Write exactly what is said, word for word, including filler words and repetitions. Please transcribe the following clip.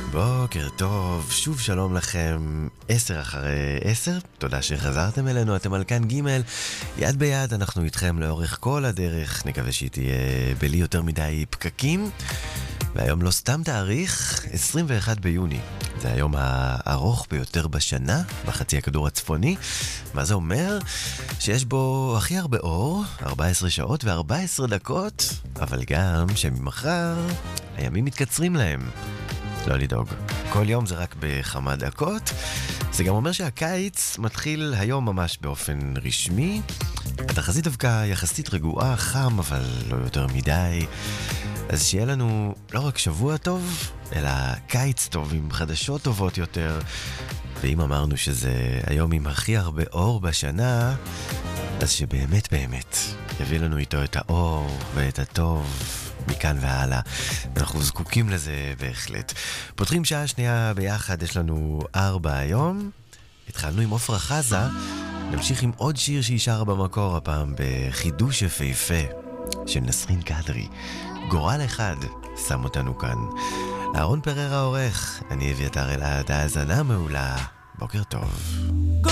בוקר טוב, שוב שלום לכם, עשר אחרי עשר, תודה שחזרתם אלינו, אתם על כאן ג' יד ביד, אנחנו איתכם לאורך כל הדרך, נקווה שהיא תהיה בלי יותר מדי פקקים, והיום לא סתם תאריך, עשרים ואחד ביוני, זה היום הארוך ביותר בשנה, בחצי הכדור הצפוני, מה זה אומר? שיש בו הכי הרבה אור, ארבע עשרה שעות ו-ארבע עשרה דקות, אבל גם שממחר הימים מתקצרים להם. לא לדאוג, כל יום זה רק בכמה דקות. זה גם אומר שהקיץ מתחיל היום ממש באופן רשמי. התחזית דווקא יחסית רגועה, חם, אבל לא יותר מדי. אז שיהיה לנו לא רק שבוע טוב, אלא קיץ טוב עם חדשות טובות יותר. ואם אמרנו שזה היום עם הכי הרבה אור בשנה, אז שבאמת באמת יביא לנו איתו את האור ואת הטוב מכאן והלאה. אנחנו זקוקים לזה בהחלט. פותחים שעה שנייה ביחד, יש לנו ארבע היום. התחלנו עם עופרה חזה, נמשיך עם עוד שיר שישר במקור, הפעם בחידוש יפהפה של נסרין קדרי. גורל אחד שם אותנו כאן. אהרון פררה עורך, אני אביתר אלעד, האזנה מעולה. בוקר טוב.